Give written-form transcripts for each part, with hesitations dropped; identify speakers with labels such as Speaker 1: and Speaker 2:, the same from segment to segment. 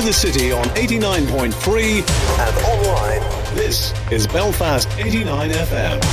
Speaker 1: over the city on 89.3 and online. This is Belfast 89 FM.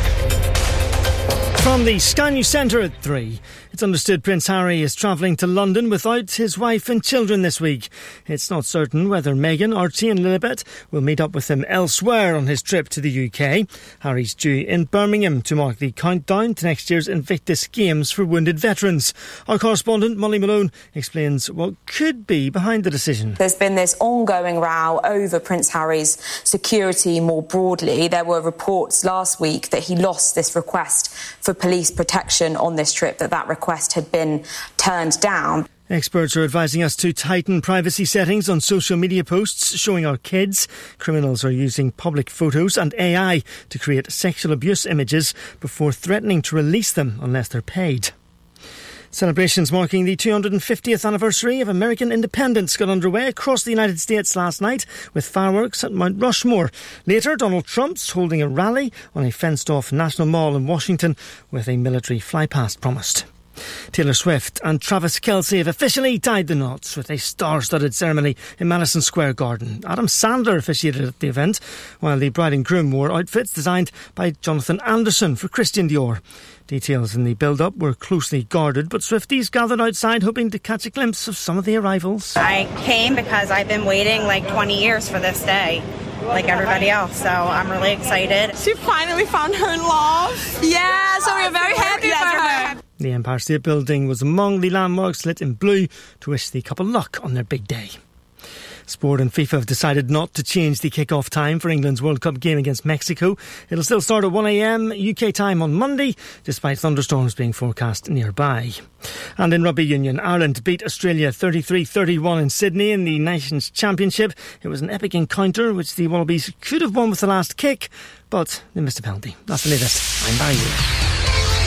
Speaker 2: From the Sky News Centre at 3. It's understood Prince Harry is travelling to London without his wife and children this week. It's not certain whether Meghan, Archie and Lilibet will meet up with him elsewhere on his trip to the UK. Harry's due in Birmingham to mark the countdown to next year's Invictus Games for wounded veterans. Our correspondent Molly Malone explains what could be behind the decision.
Speaker 3: There's been this ongoing row over Prince Harry's security more broadly. There were reports last week that he lost this request for police protection on this trip, that request had been turned down.
Speaker 2: Experts are advising us to tighten privacy settings on social media posts showing our kids. Criminals are using public photos and AI to create sexual abuse images before threatening to release them unless they're paid. Celebrations marking the 250th anniversary of American independence got underway across the United States last night with fireworks at Mount Rushmore. Later, Donald Trump's holding a rally on a fenced-off National Mall in Washington with a military flypast promised. Taylor Swift and Travis Kelce have officially tied the knots with a star-studded ceremony in Madison Square Garden. Adam Sandler officiated at the event, while the bride and groom wore outfits designed by Jonathan Anderson for Christian Dior. Details in the build-up were closely guarded, but Swifties gathered outside hoping to catch a glimpse of some of the arrivals.
Speaker 4: I came because I've been waiting like 20 years for this day, like everybody else, so I'm really excited.
Speaker 5: She finally found her love. Yeah, so we're very happy for her.
Speaker 2: The Empire State Building was among the landmarks lit in blue to wish the couple luck on their big day. Sport and FIFA have decided not to change the kick-off time for England's World Cup game against Mexico. It'll still start at 1 a.m. UK time on Monday, despite thunderstorms being forecast nearby. And in rugby union, Ireland beat Australia 33-31 in Sydney in the Nations Championship. It was an epic encounter which the Wallabies could have won with the last kick, but they missed a penalty. That's the latest. I'm Barry Lewis.